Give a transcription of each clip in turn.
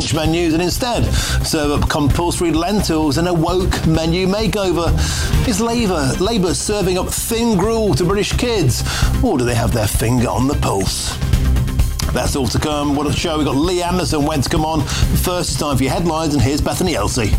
lunch menus and instead serve up compulsory lentils and a woke menu makeover? Is Labour serving up thin gruel to British kids, or do they have their finger on the pulse? That's all to come. What a show. We've got Lee Anderson went to come on. First, it's time for your headlines, and here's Bethany Elsey.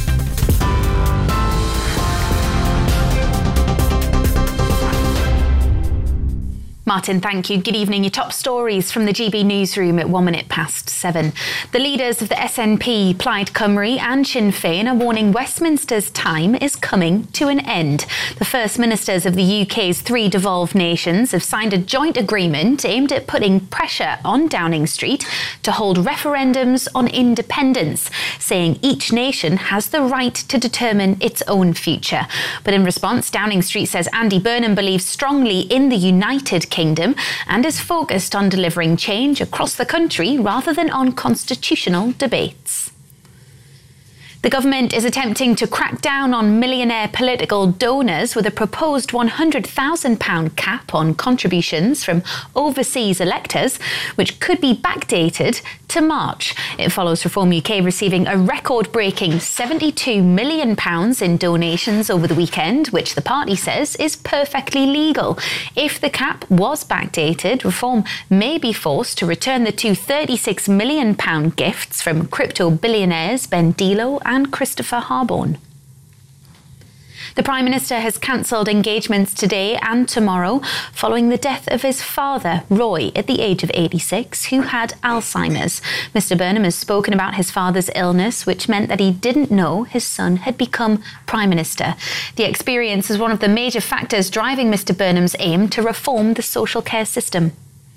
Martin, thank you. Good evening. Your top stories from the GB newsroom at 7:01. The leaders of the SNP, Plaid Cymru and Sinn Féin are warning Westminster's time is coming to an end. The First Ministers of the UK's three devolved nations have signed a joint agreement aimed at putting pressure on Downing Street to hold referendums on independence, saying each nation has the right to determine its own future. But in response, Downing Street says Andy Burnham believes strongly in the United Kingdom and is focused on delivering change across the country rather than on constitutional debates. The government is attempting to crack down on millionaire political donors with a proposed £100,000 cap on contributions from overseas electors, which could be backdated to March. It follows Reform UK receiving a record-breaking £72 million in donations over the weekend, which the party says is perfectly legal. If the cap was backdated, Reform may be forced to return the two £36 million gifts from crypto billionaires Ben Dilo and Christopher Harborne. The Prime Minister has cancelled engagements today and tomorrow following the death of his father, Roy, at the age of 86, who had Alzheimer's. Mr Burnham has spoken about his father's illness, which meant that he didn't know his son had become Prime Minister. The experience is one of the major factors driving Mr Burnham's aim to reform the social care system.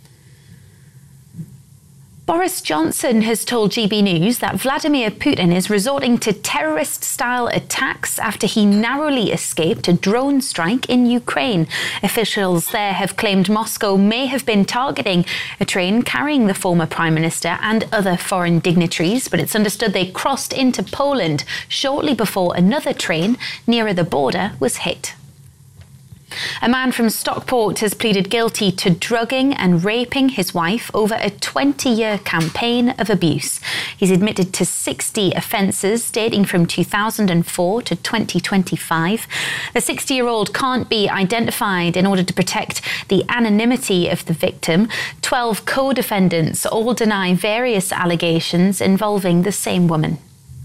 Boris Johnson has told GB News that Vladimir Putin is resorting to terrorist-style attacks after he narrowly escaped a drone strike in Ukraine. Officials there have claimed Moscow may have been targeting a train carrying the former Prime Minister and other foreign dignitaries, but it's understood they crossed into Poland shortly before another train nearer the border was hit. A man from Stockport has pleaded guilty to drugging and raping his wife over a 20-year campaign of abuse. He's admitted to 60 offences dating from 2004 to 2025. The 60-year-old can't be identified in order to protect the anonymity of the victim. 12 co-defendants all deny various allegations involving the same woman.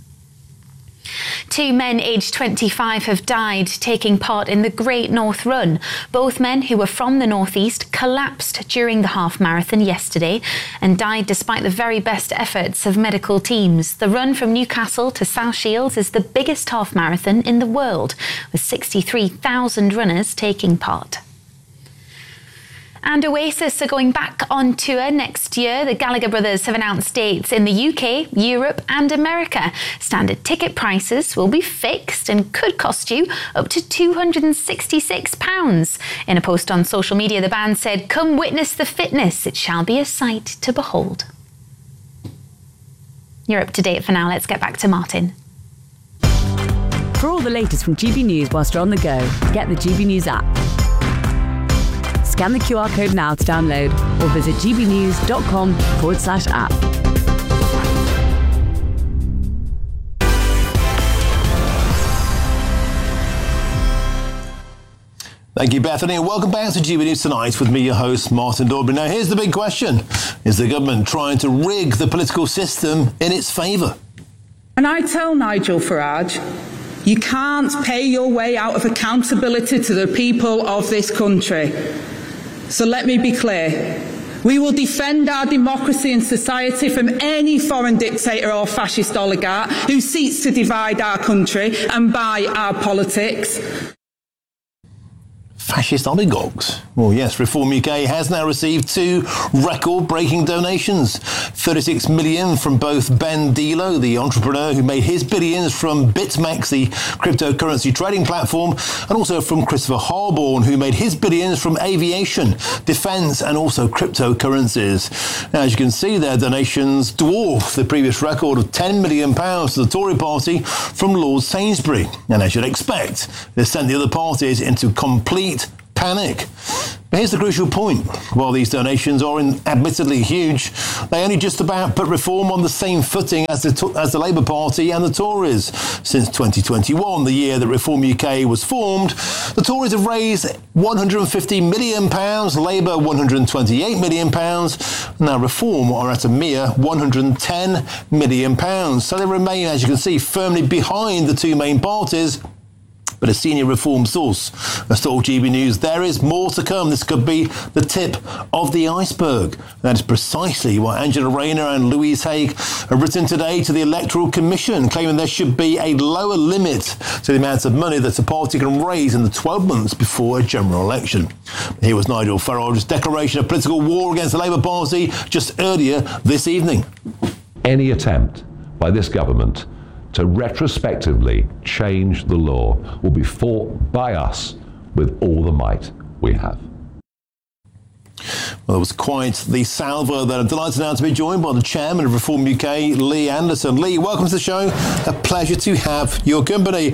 Two men aged 25 have died taking part in the Great North Run. Both men, who were from the northeast, collapsed during the half marathon yesterday and died despite the very best efforts of medical teams. The run from Newcastle to South Shields is the biggest half marathon in the world, with 63,000 runners taking part. And Oasis are going back on tour next year. The Gallagher brothers have announced dates in the UK, Europe and America. Standard ticket prices will be fixed and could cost you up to £266. In a post on social media, the band said, "Come witness the fitness. It shall be a sight to behold." You're up to date for now. Let's get back to Martin. For all the latest from GB News whilst you're on the go, get the GB News app. Scan the QR code now to download or visit gbnews.com/app. Thank you, Bethany, and welcome back to GB News Tonight with me, your host, Martin Daubry. Now, here's the big question. Is the government trying to rig the political system in its favour? And I tell Nigel Farage, you can't pay your way out of accountability to the people of this country. So let me be clear. We will defend our democracy and society from any foreign dictator or fascist oligarch who seeks to divide our country and buy our politics. Fascist oligarchs? Well, yes, Reform UK has now received two record-breaking donations. £36 million from both Ben Dilo, the entrepreneur who made his billions from BitMEX, the cryptocurrency trading platform, and also from Christopher Harborne, who made his billions from aviation, defence and also cryptocurrencies. Now, as you can see, their donations dwarf the previous record of £10 million to the Tory party from Lord Sainsbury. And as you'd expect, this sent the other parties into complete panic. But here's the crucial point. While these donations are admittedly huge, they only just about put reform on the same footing as the Labour Party and the Tories. Since 2021, the year that Reform UK was formed, the Tories have raised £150 million, Labour £128 million, and now Reform are at a mere £110 million. So they remain, as you can see, firmly behind the two main parties. But a senior Reform source has told GB News there is more to come. This could be the tip of the iceberg. That is precisely what Angela Rayner and Louise Haigh have written today to the Electoral Commission, claiming there should be a lower limit to the amount of money that a party can raise in the 12 months before a general election. Here was Nigel Farage's declaration of political war against the Labour Party just earlier this evening. Any attempt by this government to retrospectively change the law will be fought by us with all the might we have. Well, it was quite the salvo that I'm delighted now to be joined by the chairman of Reform UK, Lee Anderson. Lee, welcome to the show. A pleasure to have your company.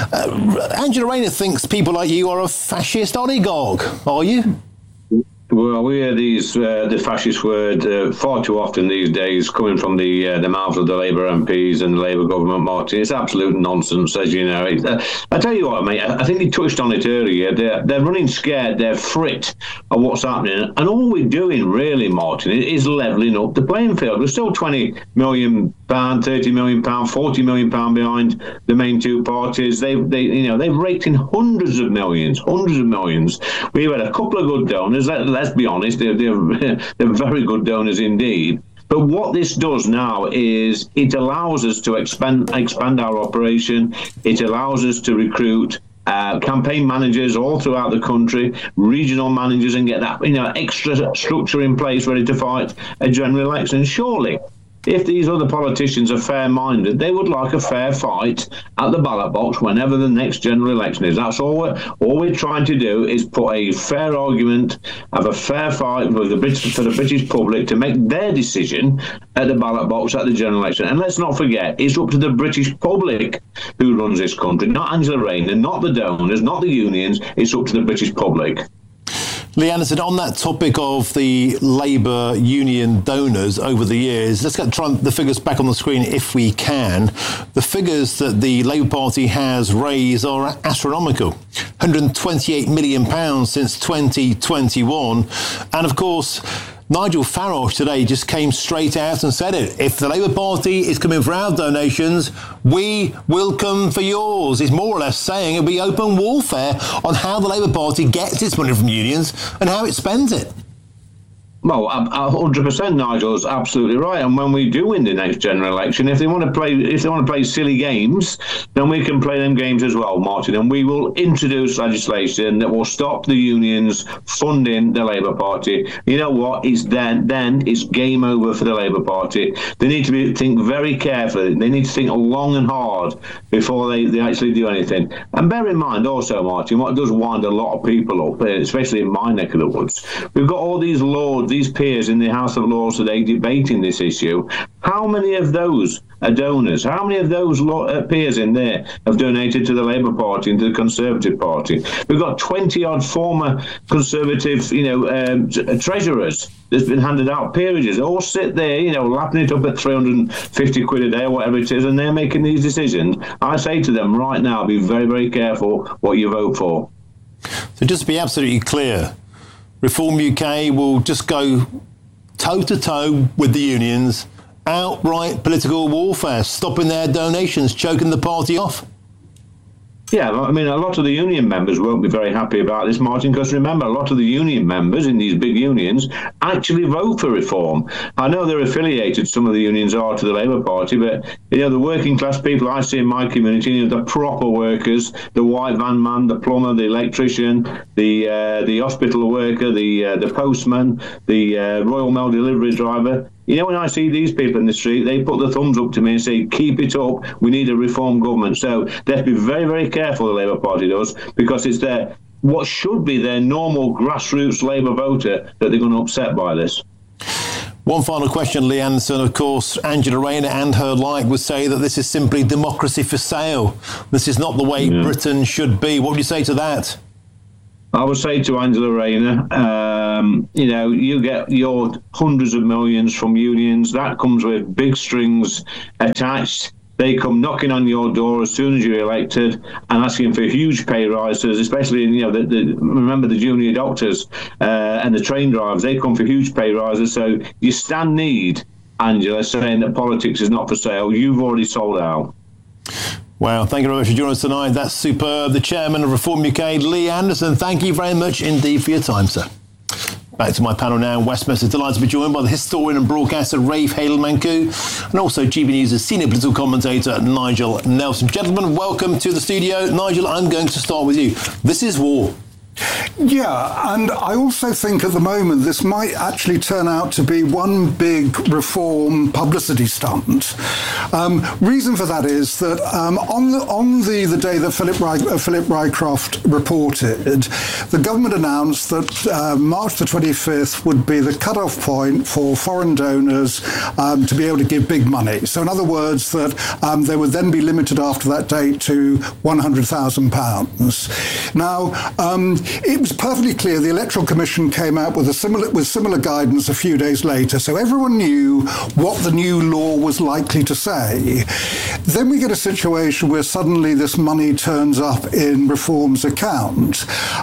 Angela Rayner thinks people like you are a fascist oligarch. Are you? Well, we hear the fascist word far too often these days, coming from the mouths of the Labour MPs and the Labour government, Martin. It's absolute nonsense, as you know. I tell you what, mate, I think you touched on it earlier. They're running scared, they're frit of what's happening. And all we're doing, really, Martin, is levelling up the playing field. We're still £20 million, £30 million, £40 million behind the main two parties. They've raked in hundreds of millions. We've had a couple of good donors. Let's be honest, they're very good donors indeed. But what this does now is it allows us to expand our operation. It allows us to recruit campaign managers all throughout the country, regional managers, and get that extra structure in place ready to fight a general election. Surely, if these other politicians are fair-minded, they would like a fair fight at the ballot box whenever the next general election is. That's all we're trying to do is put a fair argument, have a fair fight for the British public to make their decision at the ballot box at the general election. And let's not forget, it's up to the British public who runs this country, not Angela Rayner, not the donors, not the unions. It's up to the British public. Lee Anderson, on that topic of the Labour union donors over the years, let's get the figures back on the screen if we can. The figures that the Labour Party has raised are astronomical. £128 million since 2021. And of course, Nigel Farage today just came straight out and said it. If the Labour Party is coming for our donations, we will come for yours. He's more or less saying it'll be open warfare on how the Labour Party gets its money from unions and how it spends it. Well, 100%, Nigel's absolutely right. And when we do win the next general election, if they want to play silly games, then we can play them games as well, Martin. And we will introduce legislation that will stop the unions funding the Labour Party. You know what? It's then it's game over for the Labour Party. They need to think very carefully. They need to think long and hard before they actually do anything. And bear in mind also, Martin, what does wind a lot of people up, especially in my neck of the woods. We've got all these lords, these peers in the House of Lords today debating this issue. How many of those are donors? How many of those peers in there have donated to the Labour Party and to the Conservative Party? We've got 20-odd former Conservative, treasurers that's been handed out peerages. They all sit there, lapping it up at 350 quid a day or whatever it is, and they're making these decisions. I say to them right now, be very, very careful what you vote for. So just to be absolutely clear, Reform UK will just go toe-to-toe with the unions, outright political warfare, stopping their donations, choking the party off. Yeah, I mean, a lot of the union members won't be very happy about this, Martin, because remember, a lot of the union members in these big unions actually vote for reform. I know they're affiliated, some of the unions are, to the Labour Party, but, the working class people I see in my community, the proper workers, the white van man, the plumber, the electrician, the hospital worker, the postman, the Royal Mail delivery driver. When I see these people in the street, they put the thumbs up to me and say, keep it up, we need a reform government. So they have to be very, very careful, the Labour Party does, because it's what should be their normal grassroots Labour voter that they're going to upset by this. One final question, Lee Anderson. Of course, Angela Rayner and her like would say that this is simply democracy for sale. This is not the way Britain should be. What would you say to that? I would say to Angela Rayner, you get your hundreds of millions from unions. That comes with big strings attached. They come knocking on your door as soon as you're elected and asking for huge pay rises, especially, remember the junior doctors and the train drivers. They come for huge pay rises. So you stand need, Angela, saying that politics is not for sale. You've already sold out. Wow, thank you very much for joining us tonight. That's superb. The chairman of Reform UK, Lee Anderson, thank you very much indeed for your time, sir. Back to my panel now in Westminster. Delighted to be joined by the historian and broadcaster Rafe Hale-Mancu and also GB News' senior political commentator Nigel Nelson. Gentlemen, welcome to the studio. Nigel, I'm going to start with you. This is war. Yeah, and I also think at the moment this might actually turn out to be one big reform publicity stunt. Reason for that is that on the day that Philip Rycroft reported, the government announced that March the 25th would be the cut-off point for foreign donors to be able to give big money. So in other words, that they would then be limited after that date to £100,000. Now, it was perfectly clear the Electoral Commission came out with similar guidance a few days later, so everyone knew what the new law was likely to say. Then we get a situation where suddenly this money turns up in Reform's account.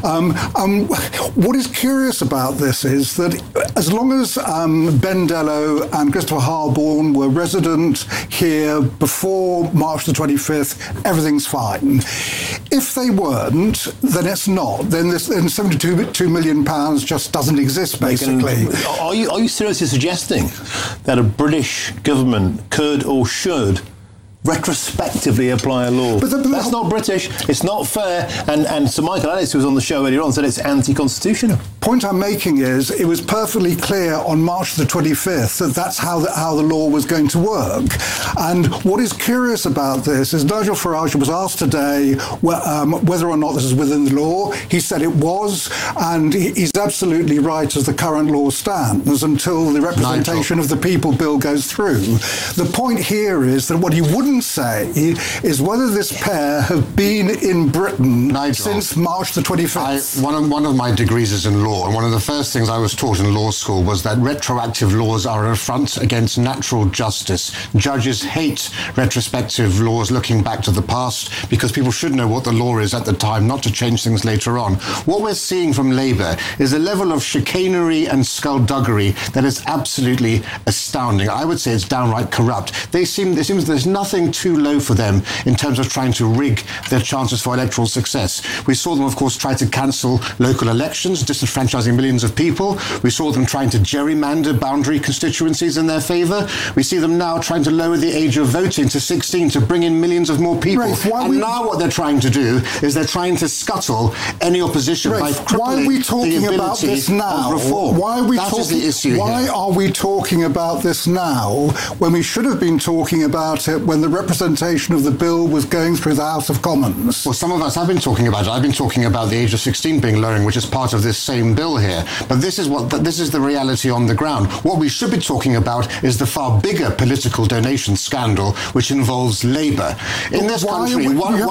What is curious about this is that as long as Ben Dello and Christopher Harborne were resident here before March the 25th, everything's fine. If they weren't, then it's not. Then £72 million just doesn't exist, basically. Are you seriously suggesting that a British government could or should retrospectively apply a law? But that's not British, it's not fair, and Sir Michael Ellis, who was on the show earlier on, said it's anti-constitutional. Point I'm making is it was perfectly clear on March the 25th that that's how the law was going to work. And what is curious about this is Nigel Farage was asked today whether or not this is within the law. He said it was, and he's absolutely right as the current law stands until the representation of the people bill goes through. The point here is that what he wouldn't say is whether this pair have been in Britain since March the 25th. One of my degrees is in law, and one of the first things I was taught in law school was that retroactive laws are an affront against natural justice. Judges hate retrospective laws looking back to the past because people should know what the law is at the time, not to change things later on. What we're seeing from Labour is a level of chicanery and skullduggery that is absolutely astounding. I would say it's downright corrupt. It seems there's nothing too low for them in terms of trying to rig their chances for electoral success. We saw them, of course, try to cancel local elections, disenfranchising millions of people. We saw them trying to gerrymander boundary constituencies in their favour. We see them now trying to lower the age of voting to 16 to bring in millions of more people. Now what they're trying to do is they're trying to scuttle any opposition by crippling the ability of reform. Why are we talking about this now when we should have been talking about it when the representation of the bill was going through the House of Commons? Well, some of us have been talking about it. I've been talking about the age of 16 being lowering, which is part of this same bill here. But this is the reality on the ground. What we should be talking about is the far bigger political donation scandal, which involves Labour. In this country,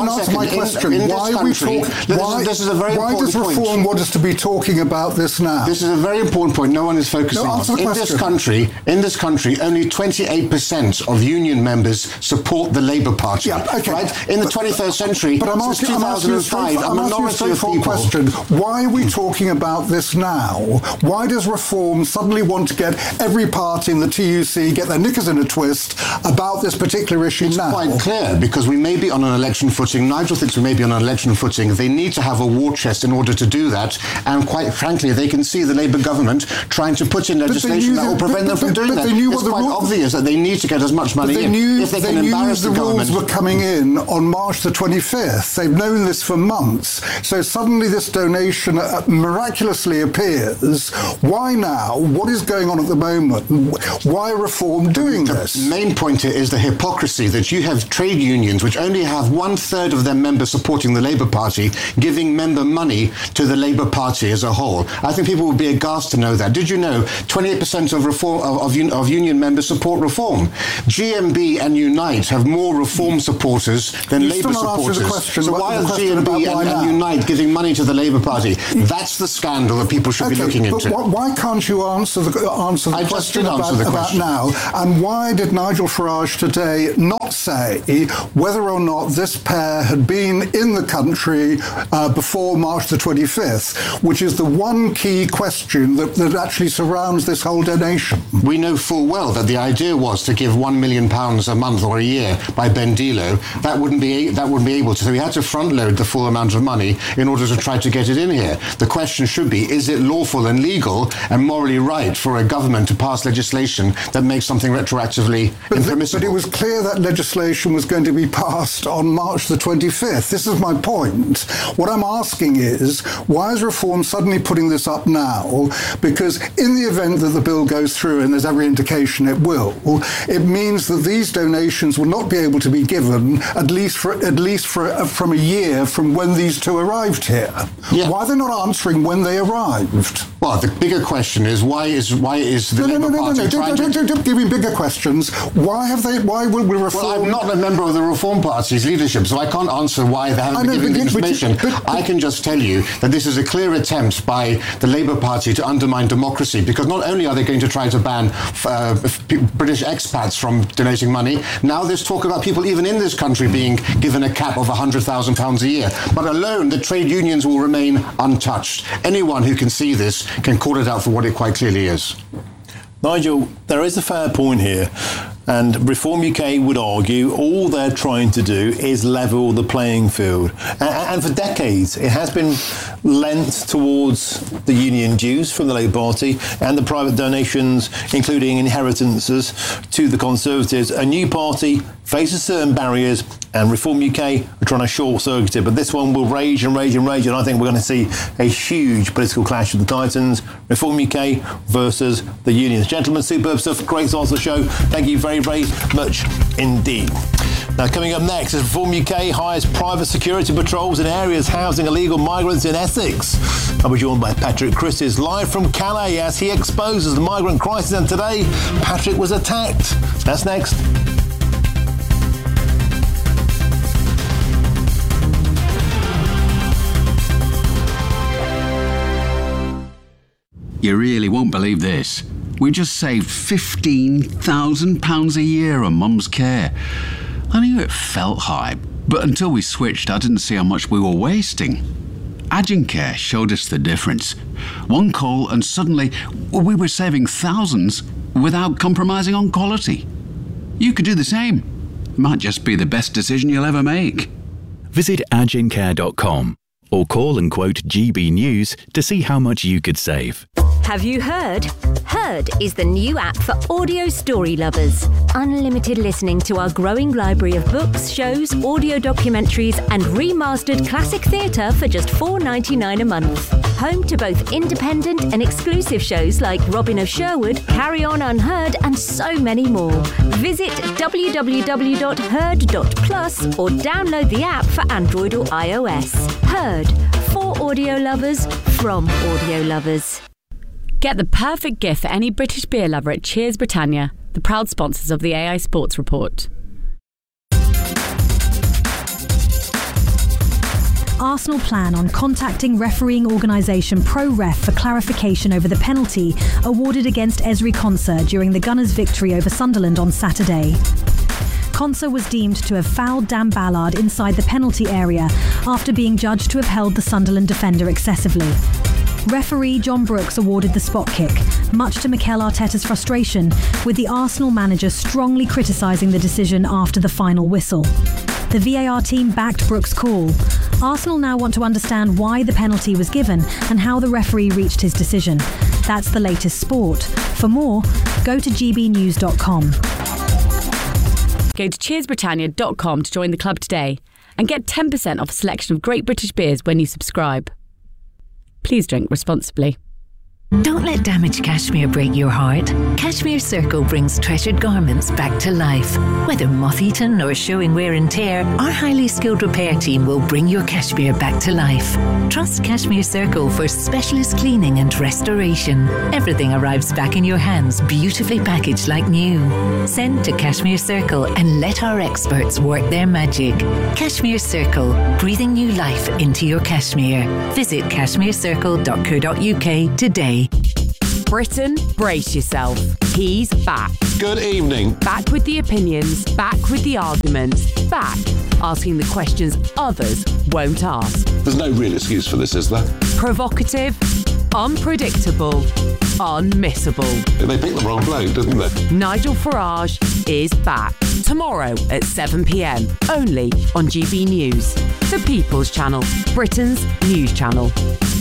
this is a very important point. Why does Reform want us to be talking about this now? This is a very important point. No one is focusing on. In this country, only 28% of union members support the Labour Party. Yeah, okay. Right? In the 21st century, since 2005, a minority of people. Question. Why are we talking about this now? Why does Reform suddenly want to get every party in the TUC get their knickers in a twist about this particular issue now? It's quite clear, because we may be on an election footing. Nigel thinks we may be on an election footing. They need to have a war chest in order to do that. And quite frankly, they can see the Labour government trying to put in legislation that will prevent them from doing that. It's quite obvious that they need to get as much money in if they can embarrass the government. The rules were coming in on March the 25th. They've known this for months. So suddenly this donation miraculously appears. Why now? What is going on at the moment? Why are Reform doing this? The main point here is the hypocrisy that you have trade unions, which only have 1/3 of their members supporting the Labour Party, giving member money to the Labour Party as a whole. I think people would be aghast to know that. Did you know 28% of union members support Reform? GMB and Unite Unite have more Reform supporters than Labour supporters. So why are GNB and Unite giving money to the Labour Party? That's the scandal that people should be looking into. But why can't you answer the question about now? And why did Nigel Farage today not say whether or not this pair had been in the country before March the 25th, which is the one key question that actually surrounds this whole donation? We know full well that the idea was to give £1 million a month or a year by Ben Dilo. That wouldn't be able to. So we had to front load the full amount of money in order to try to get it in here. The question should be, is it lawful and legal and morally right for a government to pass legislation that makes something retroactively impermissible? But it was clear that legislation was going to be passed on March the 25th. This is my point. What I'm asking is, why is Reform suddenly putting this up now? Because in the event that the bill goes through, and there's every indication it will, it means that these donations will not be able to be given at least from a year from when these two arrived here. Yeah. Why are they not answering when they arrived? Well, the bigger question is why is the Labour Party trying to... Don't give me bigger questions. Why will Reform... Well, I'm not a member of the Reform Party's leadership, so I can't answer why they haven't been giving the information. I can just tell you that this is a clear attempt by the Labour Party to undermine democracy, because not only are they going to try to ban British expats from donating money, now there's talk about people even in this country being given a cap of £100,000 a year. But alone, the trade unions will remain untouched. Anyone who can see this can call it out for what it quite clearly is. Nigel, there is a fair point here, and Reform UK would argue all they're trying to do is level the playing field. And for decades, it has been lent towards the union dues from the Labour Party and the private donations, including inheritances, to the Conservatives. A new party faces certain barriers, and Reform UK are trying to short-circuit it. But this one will rage and rage and rage, and I think we're going to see a huge political clash with the Titans. Reform UK versus the unions. Gentlemen, superb stuff. Great start to the show. Thank you very, very much indeed. Now, coming up next is Reform UK hires private security patrols in areas housing illegal migrants in Essex. I'll be joined by Patrick Christys live from Calais as he exposes the migrant crisis, and today Patrick was attacked. That's next. You really won't believe this. We just saved £15,000 a year on Mum's care. I knew it felt high, but until we switched, I didn't see how much we were wasting. Agencare showed us the difference. One call and suddenly we were saving thousands without compromising on quality. You could do the same. Might just be the best decision you'll ever make. Visit agencare.com or call and quote GB News to see how much you could save. Have you heard? Heard is the new app for audio story lovers. Unlimited listening to our growing library of books, shows, audio documentaries and remastered classic theatre for just $4.99 a month. Home to both independent and exclusive shows like Robin of Sherwood, Carry On Unheard and so many more. Visit www.heard.plus or download the app for Android or iOS. Heard. For audio lovers, from audio lovers. Get the perfect gift for any British beer lover at Cheers Britannia, the proud sponsors of the AI Sports Report. Arsenal plan on contacting refereeing organisation ProRef for clarification over the penalty awarded against Ezri Konsa during the Gunners' victory over Sunderland on Saturday. Konsa was deemed to have fouled Dan Ballard inside the penalty area after being judged to have held the Sunderland defender excessively. Referee John Brooks awarded the spot kick, much to Mikel Arteta's frustration, with the Arsenal manager strongly criticising the decision after the final whistle. The VAR team backed Brooks' call. Arsenal now want to understand why the penalty was given and how the referee reached his decision. That's the latest sport. For more, go to gbnews.com. Go to cheersbritannia.com to join the club today and get 10% off a selection of great British beers when you subscribe. Please drink responsibly. Don't let damaged cashmere break your heart. Cashmere Circle brings treasured garments back to life. Whether moth-eaten or showing wear and tear, our highly skilled repair team will bring your cashmere back to life. Trust Cashmere Circle for specialist cleaning and restoration. Everything arrives back in your hands, beautifully packaged like new. Send to Cashmere Circle and let our experts work their magic. Cashmere Circle, breathing new life into your cashmere. Visit cashmerecircle.co.uk today. Britain, brace yourself. He's back. Good evening. Back with the opinions, back with the arguments, back asking the questions others won't ask. There's no real excuse for this, is there? Provocative, unpredictable, unmissable. They picked the wrong bloke, didn't they? Nigel Farage is back. Tomorrow at 7 p.m, only on GB News. The People's Channel, Britain's news channel.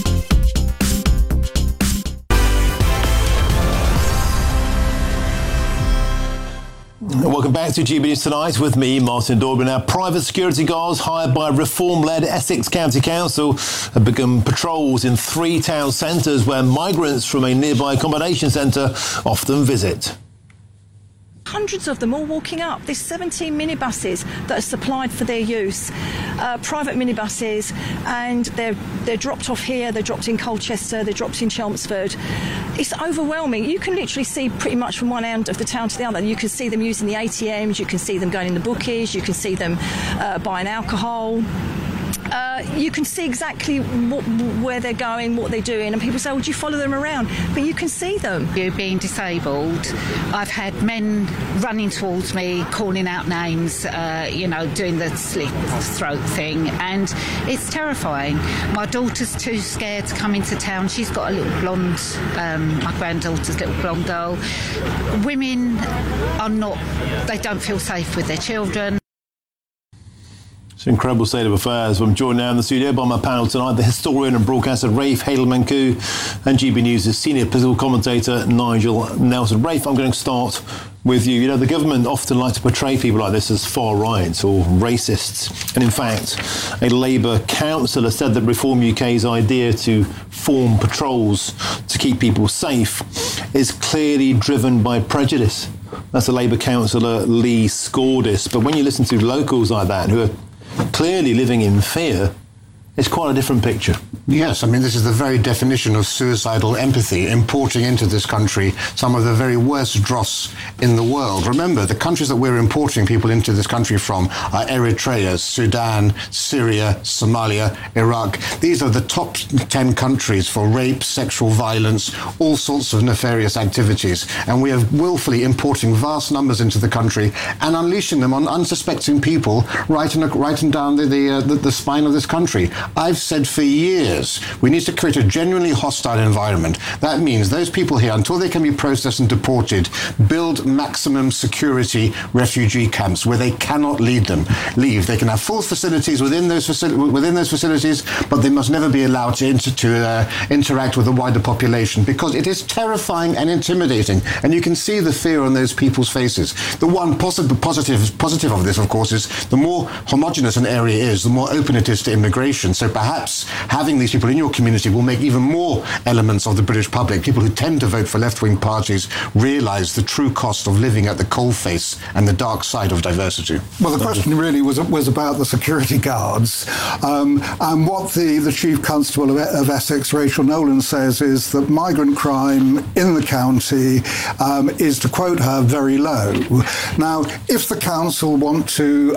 Welcome back to GB News Tonight with me, Martin Dorby. Now, private security guards hired by reform-led Essex County Council have begun patrols in 3 town centres where migrants from a nearby accommodation centre often visit. Hundreds of them all walking up. There's 17 minibuses that are supplied for their use, private minibuses, and they're dropped off here, they're dropped in Colchester, they're dropped in Chelmsford. It's overwhelming. You can literally see pretty much from one end of the town to the other. You can see them using the ATMs, you can see them going in the bookies, you can see them buying alcohol. You can see exactly where they're going, what they're doing, and people say, would you follow them around? But you can see them. You being disabled, I've had men running towards me, calling out names, doing the slit throat thing, and it's terrifying. My daughter's too scared to come into town. She's got a little blonde, my granddaughter's little blonde girl. Women they don't feel safe with their children. It's an incredible state of affairs. I'm joined now in the studio by my panel tonight, the historian and broadcaster Rafe Haile-Menkou and GB News' senior political commentator Nigel Nelson. Rafe, I'm going to start with you. You know, the government often like to portray people like this as far right or racists. And in fact, a Labour councillor said that Reform UK's idea to form patrols to keep people safe is clearly driven by prejudice. That's the Labour councillor Lee Scordis. But when you listen to locals like that who are clearly living in fear, it's quite a different picture. Yes, I mean, this is the very definition of suicidal empathy, importing into this country some of the very worst dross in the world. Remember, the countries that we're importing people into this country from are Eritrea, Sudan, Syria, Somalia, Iraq. These are the top 10 countries for rape, sexual violence, all sorts of nefarious activities. And we are willfully importing vast numbers into the country and unleashing them on unsuspecting people right down the spine of this country. I've said for years, we need to create a genuinely hostile environment. That means those people here, until they can be processed and deported, build maximum security refugee camps where they cannot leave. They can have full facilities within those facilities, but they must never be allowed to interact with the wider population, because it is terrifying and intimidating, and you can see the fear on those people's faces. The one positive of this, of course, is the more homogenous an area is, the more open it is to immigration. So perhaps having these people in your community will make even more elements of the British public, people who tend to vote for left-wing parties, realise the true cost of living at the coalface and the dark side of diversity. Well, the question really was about the security guards, and what the Chief Constable of Essex, Rachel Nolan, says is that migrant crime in the county is, to quote her, very low. Now, if the council want to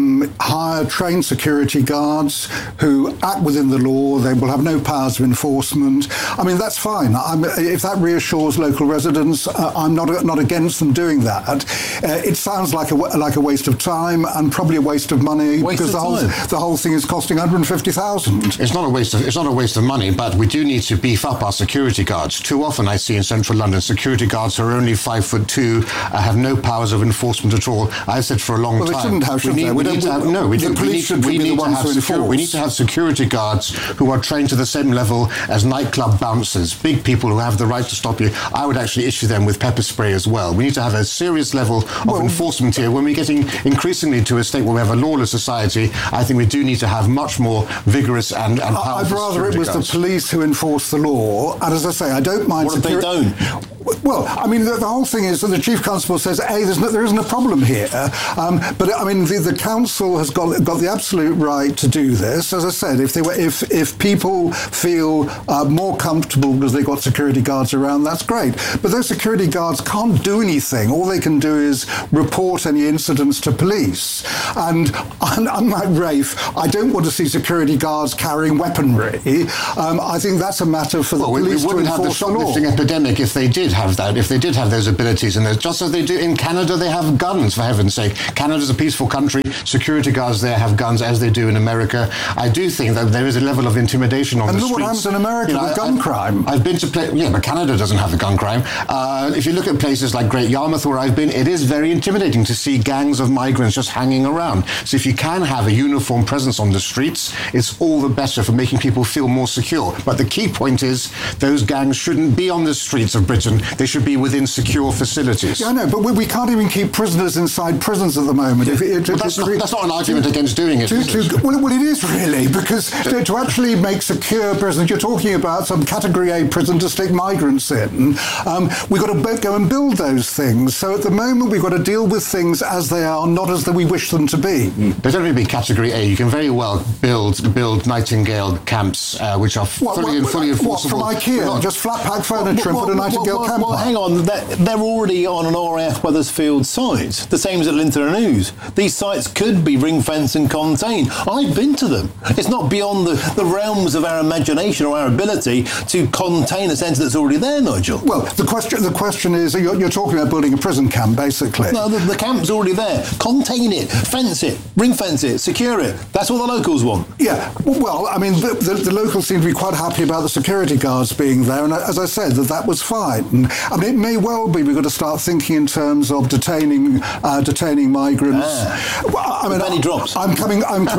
hire trained security guards who act within the law, they will have no powers of enforcement. I mean, that's fine. If that reassures local residents, I'm not against them doing that. It sounds like a waste of time and probably a waste of money, because the whole thing is costing $150,000. It's not a waste of money, but we do need to beef up our security guards. Too often I see in central London security guards who are only 5'2", have no powers of enforcement at all. I've said for a long time. Well, they shouldn't have, should they? We need to have security guards who are trained to the same level as nightclub bouncers, big people who have the right to stop you. I would actually issue them with pepper spray as well. We need to have a serious level of enforcement here. When we're getting increasingly to a state where we have a lawless society, I think we do need to have much more vigorous and powerful I'd rather it was guards. the police who enforce the law. And as I say, I don't mind... What if they don't? Well, I mean, the whole thing is that the Chief Constable says, there isn't a problem here. But, I mean, the council has got the absolute right to do this. As I said, if people feel more comfortable because they've got security guards around, that's great. But those security guards can't do anything. All they can do is report any incidents to police. And unlike Rafe, I don't want to see security guards carrying weaponry. I think that's a matter for the police to enforce the law. We wouldn't have the shoplifting epidemic if they did have that, if they did have those abilities. And just as they do in Canada, they have guns, for heaven's sake. Canada's a peaceful country. Security guards there have guns, as they do in America. I do think that there is a level of intimidation on the streets. And look what happens in America with gun crime. I've been to but Canada doesn't have the gun crime. If you look at places like Great Yarmouth, where I've been, it is very intimidating to see gangs of migrants just hanging around. So if you can have a uniform presence on the streets, it's all the better for making people feel more secure. But the key point is those gangs shouldn't be on the streets of Britain. They should be within secure facilities. Yeah, I know, but we can't even keep prisoners inside prisons at the moment. That's not an argument against doing it. Well, it is really, because to actually make secure prisons, you're talking about some Category A prison to stick migrants in. We've got to go and build those things. So at the moment, we've got to deal with things as they are, not as we wish them to be. They don't need to be Category A. You can very well build Nightingale camps, which are fully enforceable. What, from IKEA? Just flat-pack furniture and put a Nightingale camp on? Well, hang on. They're already on an RAF Wethersfield site, the same as at Linton and Ouse. These sites could be ring-fenced and contained. I've been to them. It's not beyond the realms of our imagination or our ability to contain a centre that's already there, Nigel. Well, the question is, you're talking about building a prison camp, basically. No, the camp's already there. Contain it, fence it, ring-fence it, secure it. That's what the locals want. Yeah, well, I mean, the locals seem to be quite happy about the security guards being there, and as I said, that was fine. And, I mean, it may well be we've got to start thinking in terms of detaining migrants. Well, I mean, penny drops. I'm coming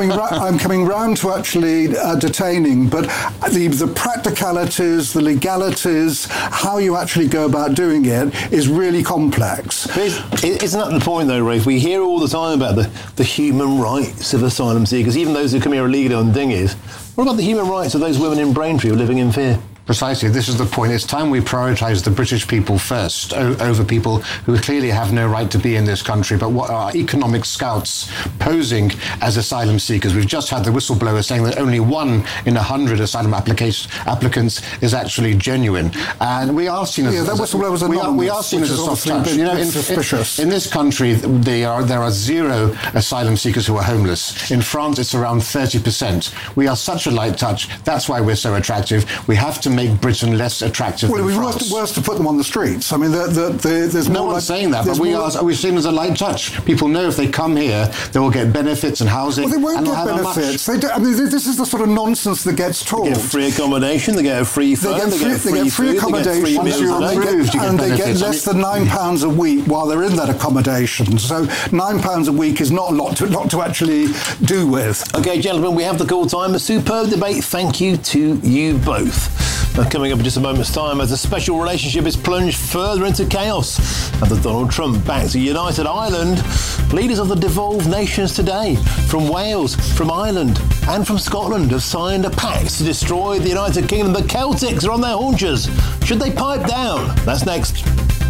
round to actually detaining, but the practicalities, the legalities, how you actually go about doing it is really complex. Isn't that the point, though, Rafe? We hear all the time about the human rights of asylum seekers, even those who come here illegally on dinghies. What about the human rights of those women in Braintree who are living in fear? Precisely. This is the point. It's time we prioritise the British people first over people who clearly have no right to be in this country, but what are economic scouts posing as asylum seekers. We've just had the whistleblower saying that only 1 in 100 asylum applicants is actually genuine. And we are seen as... Yeah, that whistleblower's anonymous. We are seen as a soft touch. Suspicious. In this country, there are 0 asylum seekers who are homeless. In France, it's around 30%. We are such a light touch. That's why we're so attractive. We have to make Britain less attractive than France. Well, it would be worse to put them on the streets. I mean, there's no one's saying that, but we're seen as a light touch. People know if they come here, they will get benefits and housing. Well, they won't get benefits. I mean, this is the sort of nonsense that gets told. They get free accommodation, they get a free phone, they get free accommodation, and they get less than £9 a week while they're in that accommodation. So £9 a week is not a lot to actually do with. OK, gentlemen, we have the call time. A superb debate. Thank you to you both. Coming up in just a moment's time, as a special relationship is plunged further into chaos after Donald Trump back to United Ireland. Leaders of the devolved nations today, from Wales, from Ireland and from Scotland, have signed a pact to destroy the United Kingdom. The Celtics are on their haunches. Should they pipe down? That's next.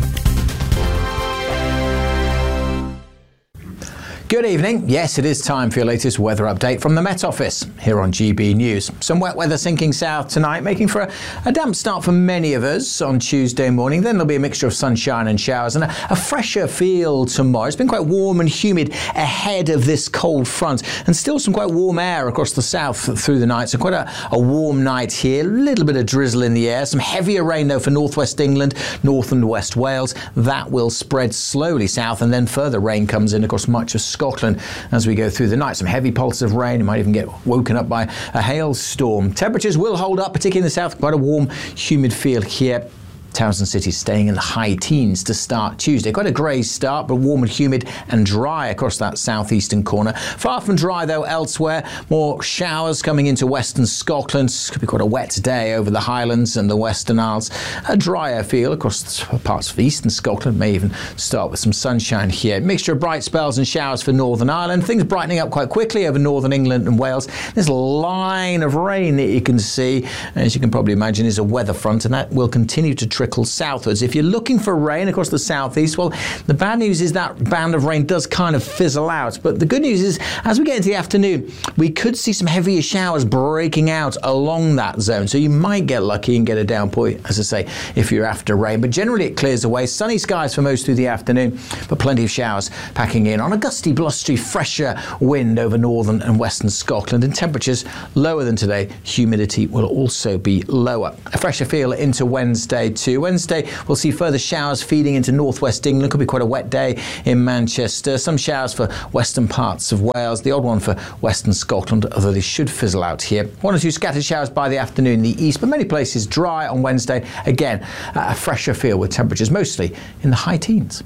Good evening. Yes, it is time for your latest weather update from the Met Office here on GB News. Some wet weather sinking south tonight, making for a damp start for many of us on Tuesday morning. Then there'll be a mixture of sunshine and showers and a fresher feel tomorrow. It's been quite warm and humid ahead of this cold front, and still some quite warm air across the south through the night. So quite a warm night here. A little bit of drizzle in the air. Some heavier rain though for northwest England, north and west Wales. That will spread slowly south, and then further rain comes in across much of Scotland as we go through the night. Some heavy pulses of rain. You might even get woken up by a hailstorm. Temperatures will hold up, particularly in the south. Quite a warm, humid feel here. Towns and cities staying in the high teens to start Tuesday. Quite a grey start, but warm and humid and dry across that southeastern corner. Far from dry, though, elsewhere. More showers coming into western Scotland. It's could be quite a wet day over the Highlands and the Western Isles. A drier feel across parts of eastern Scotland. May even start with some sunshine here. Mixture of bright spells and showers for Northern Ireland. Things brightening up quite quickly over northern England and Wales. There's a line of rain that you can see, as you can probably imagine, is a weather front, and that will continue to trickle southwards. If you're looking for rain across the southeast, well, the bad news is that band of rain does kind of fizzle out. But the good news is, as we get into the afternoon, we could see some heavier showers breaking out along that zone. So you might get lucky and get a downpour, as I say, if you're after rain. But generally it clears away. Sunny skies for most through the afternoon, but plenty of showers packing in on a gusty, blustery, fresher wind over northern and western Scotland, and temperatures lower than today. Humidity will also be lower. A fresher feel into Wednesday too. Wednesday we'll see further showers feeding into northwest England. Could be quite a wet day in Manchester. Some showers for western parts of Wales. The odd one for western Scotland, although they should fizzle out here. One or two scattered showers by the afternoon in the east, but many places dry on Wednesday. Again, a fresher feel with temperatures mostly in the high teens.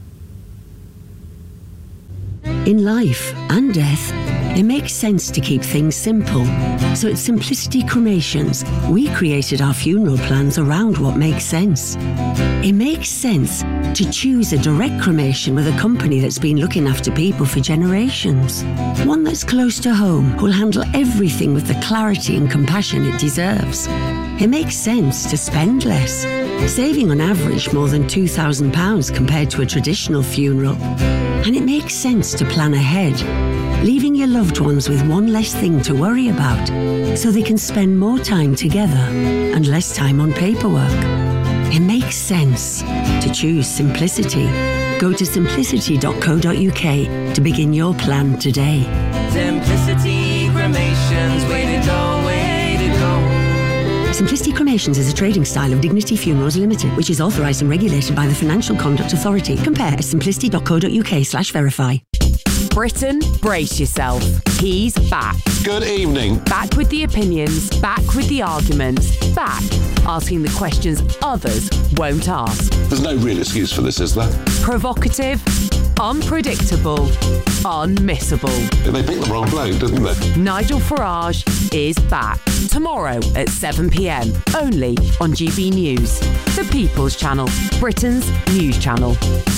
In life and death, it makes sense to keep things simple. So at Simplicity Cremations, we created our funeral plans around what makes sense. It makes sense to choose a direct cremation with a company that's been looking after people for generations. One that's close to home, who'll handle everything with the clarity and compassion it deserves. It makes sense to spend less, saving on average more than £2,000 compared to a traditional funeral. And it makes sense to plan ahead, leaving your loved ones with one less thing to worry about, so they can spend more time together and less time on paperwork. It makes sense to choose simplicity. Go to simplicity.co.uk to begin your plan today. Simplicity Cremations, way to go, way to go. Simplicity Cremations is a trading style of Dignity Funerals Limited, which is authorised and regulated by the Financial Conduct Authority. Compare at simplicity.co.uk/verify. Britain, brace yourself. He's back. Good evening. Back with the opinions, back with the arguments, back asking the questions others won't ask. There's no real excuse for this, is there? Provocative, unpredictable, unmissable. They picked the wrong bloke, didn't they? Nigel Farage is back. Tomorrow at 7 p.m, only on GB News. The People's Channel, Britain's news channel.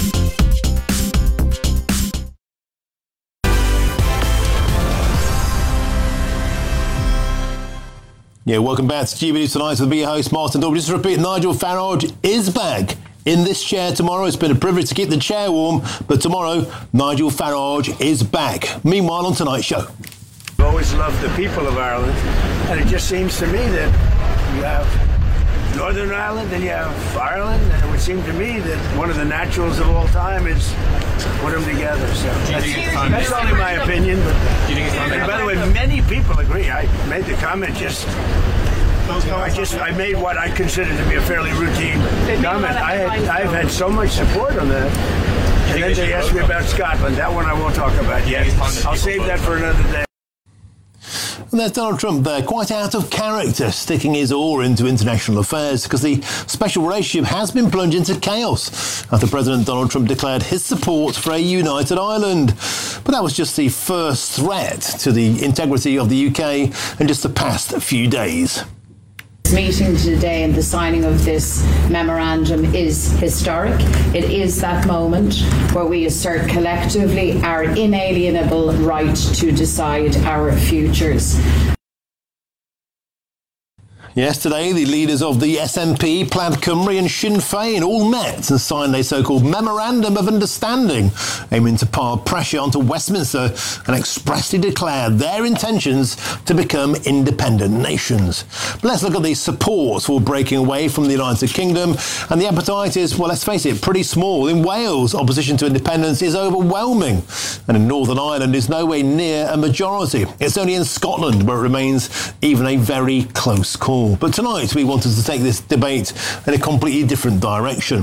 Yeah, welcome back to GB News Tonight with me, your host, Martin Dorby. Just to repeat, Nigel Farage is back in this chair tomorrow. It's been a privilege to keep the chair warm, but tomorrow, Nigel Farage is back. Meanwhile, on tonight's show. I've always loved the people of Ireland, and it just seems to me that you have Northern Ireland and you have Ireland, and it would seem to me that one of the naturals of all time is put them together. So that's only my opinion. But, and by the way, many people agree. I made the comment I made what I consider to be a fairly routine comment. I've had so much support on that. And then they asked me about Scotland. That one I won't talk about yet. I'll save that for another day. And there's Donald Trump there, quite out of character, sticking his oar into international affairs because the special relationship has been plunged into chaos after President Donald Trump declared his support for a united Ireland. But that was just the first threat to the integrity of the UK in just the past few days. Meeting today and the signing of this memorandum is historic. It is that moment where we assert collectively our inalienable right to decide our futures. Yesterday, the leaders of the SNP, Plaid Cymru and Sinn Féin all met and signed a so-called Memorandum of Understanding, aiming to pile pressure onto Westminster and expressly declare their intentions to become independent nations. But let's look at the support for breaking away from the United Kingdom, and the appetite is, well, let's face it, pretty small. In Wales, opposition to independence is overwhelming, and in Northern Ireland is nowhere near a majority. It's only in Scotland where it remains even a very close call. But tonight we wanted to take this debate in a completely different direction.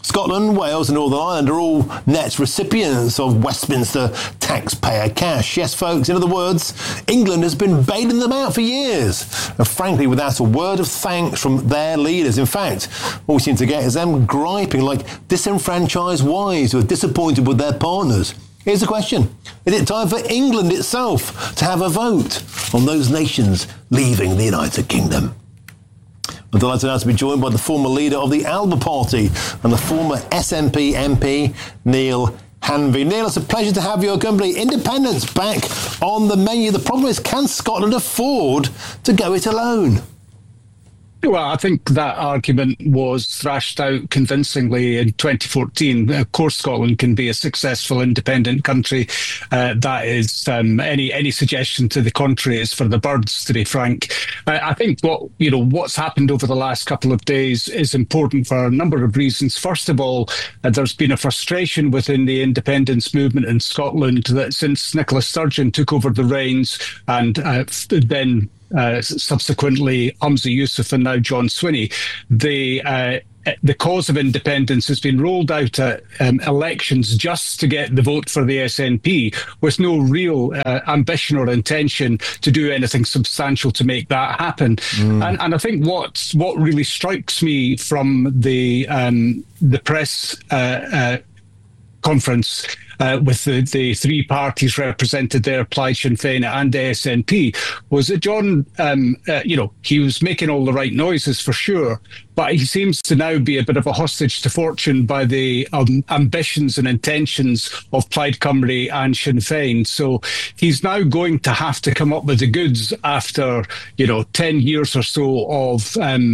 Scotland, Wales and Northern Ireland are all net recipients of Westminster taxpayer cash. Yes, folks, in other words, England has been bailing them out for years, and frankly, without a word of thanks from their leaders. In fact, all we seem to get is them griping like disenfranchised wives who are disappointed with their partners. Here's the question. Is it time for England itself to have a vote on those nations leaving the United Kingdom? I'm delighted now to be joined by the former leader of the Alba Party and the former SNP MP, Neil Hanvey. Neil, it's a pleasure to have your company. Independence back on the menu. The problem is, can Scotland afford to go it alone? Well, I think that argument was thrashed out convincingly in 2014. Of course, Scotland can be a successful independent country. That is any suggestion to the contrary is for the birds, to be frank. I think what's happened over the last couple of days is important for a number of reasons. First of all, there's been a frustration within the independence movement in Scotland that since Nicola Sturgeon took over the reins and then subsequently Humza Yousaf and now John Swinney, the cause of independence has been rolled out at elections just to get the vote for the SNP, with no real ambition or intention to do anything substantial to make that happen. And I think what really strikes me from the press conference with the three parties represented there, Plaid Sinn Féin and the SNP, was that John, he was making all the right noises for sure, but he seems to now be a bit of a hostage to fortune by the ambitions and intentions of Plaid Cymru and Sinn Féin. So he's now going to have to come up with the goods after, 10 years or so of,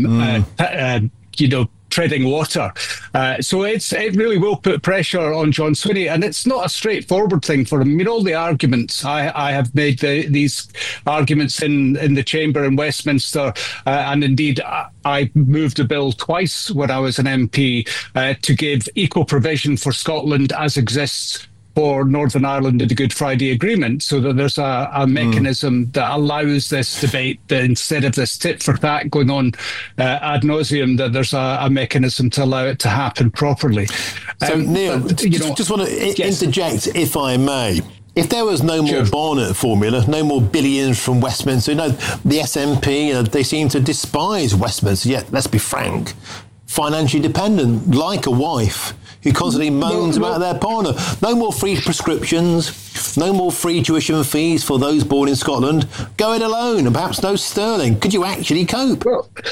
treading water. So it really will put pressure on John Swinney, and it's not a straightforward thing for him. All the arguments, I have made these arguments in the chamber in Westminster, and indeed I moved a bill twice when I was an MP to give equal provision for Scotland as exists for Northern Ireland in the Good Friday Agreement, so that there's a mechanism that allows this debate, that instead of this tit for tat going on ad nauseum, that there's a mechanism to allow it to happen properly. So Neil, just want to interject, if I may. If there was no more Barnett formula, no more billions from Westminster, the SNP, they seem to despise Westminster, yet, let's be frank, financially dependent, like a wife who constantly moans about their partner. No more free prescriptions, no more free tuition fees for those born in Scotland. Go it alone, and perhaps no sterling. Could you actually cope?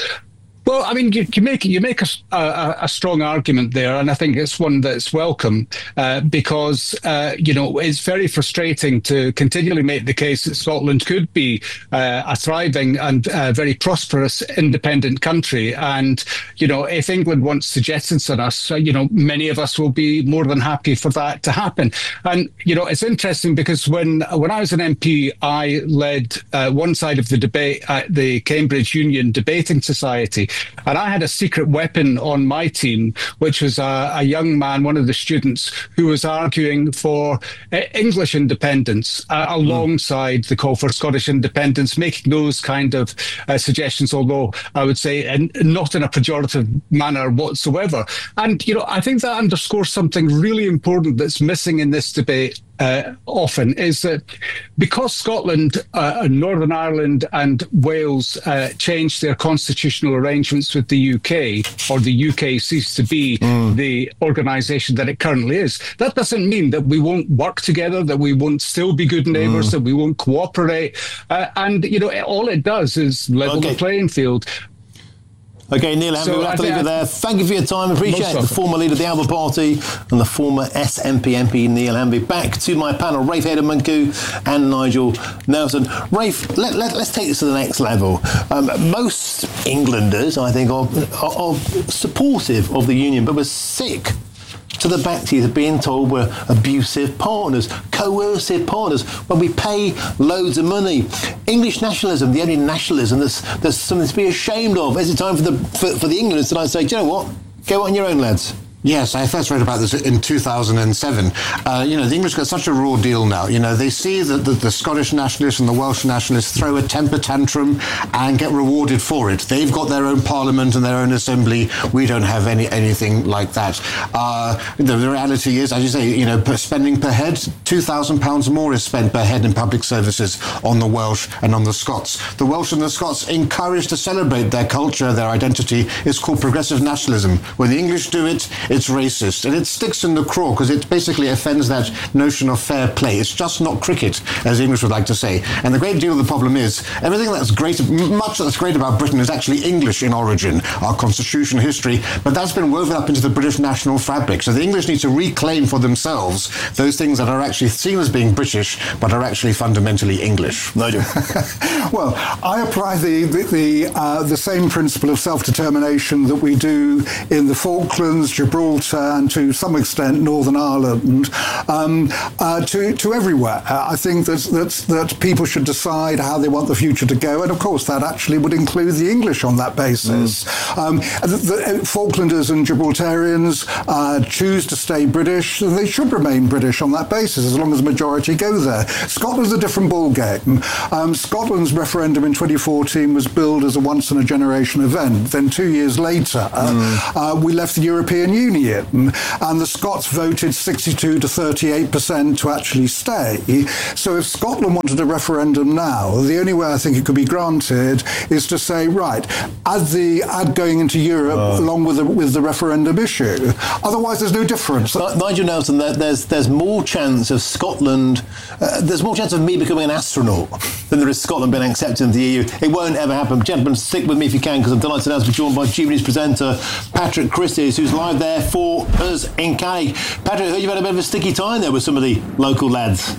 Well, I mean, you make a strong argument there, and I think it's one that's welcome because it's very frustrating to continually make the case that Scotland could be a thriving and very prosperous independent country, and if England wants to jettison us, many of us will be more than happy for that to happen. And it's interesting because when I was an MP, I led one side of the debate at the Cambridge Union Debating Society. And I had a secret weapon on my team, which was a young man, one of the students, who was arguing for English independence alongside the call for Scottish independence, making those kind of suggestions, although I would say not in a pejorative manner whatsoever. And, I think that underscores something really important that's missing in this debate often, is that because Scotland, Northern Ireland and Wales changed their constitutional arrangements with the UK, or the UK ceased to be the organisation that it currently is, that doesn't mean that we won't work together, that we won't still be good neighbours, that we won't cooperate. And, all it does is level the playing field. Okay, Neil Hanvey, we'll have to leave it there. Thank you for your time. Appreciate it. The former leader of the Alba Party and the former SNP MP, Neil Hanvey. Back to my panel, Rafe Hayden-Moncur and Nigel Nelson. Rafe, let's take this to the next level. Most Englanders, I think, are supportive of the union, but we're sick to the back teeth of being told we're abusive partners, coercive partners, when we pay loads of money. English nationalism, the only nationalism there's something to be ashamed of. Is it time for the Englanders tonight to say, do you know what? Go on your own, lads. Yes, I first read about this in 2007. The English got such a raw deal now. They see that the Scottish nationalists and the Welsh nationalists throw a temper tantrum and get rewarded for it. They've got their own parliament and their own assembly. We don't have anything like that. The reality is, as you say, spending per head, £2,000 more is spent per head in public services on the Welsh and on the Scots. The Welsh and the Scots encouraged to celebrate their culture, their identity. It's called progressive nationalism. When the English do it, it's racist, and it sticks in the craw because it basically offends that notion of fair play. It's just not cricket, as the English would like to say. And the great deal of the problem is everything that's great, much that's great about Britain is actually English in origin, our constitution, history, but that's been woven up into the British national fabric. So the English need to reclaim for themselves those things that are actually seen as being British, but are actually fundamentally English. Nigel. Well, I apply the same principle of self-determination that we do in the Falklands, Gibraltar, and to some extent Northern Ireland, to everywhere. I think that people should decide how they want the future to go, and of course that actually would include the English on that basis. The Falklanders and Gibraltarians choose to stay British, and they should remain British on that basis as long as the majority go there. Scotland's a different ballgame. Scotland's referendum in 2014 was billed as a once-in-a-generation event. Then 2 years later, we left the European Union, and the Scots voted 62 to 38% to actually stay. So if Scotland wanted a referendum now, the only way I think it could be granted is to say, right, add going into Europe along with the referendum issue. Otherwise, there's no difference. Nigel Nelson, there's more chance of Scotland, there's more chance of me becoming an astronaut than there is Scotland being accepted into the EU. It won't ever happen. Gentlemen, stick with me if you can, because I'm delighted now to be joined by GB News presenter Patrick Christys, who's live there for us in Canning. Patrick, I heard you've had a bit of a sticky time there with some of the local lads.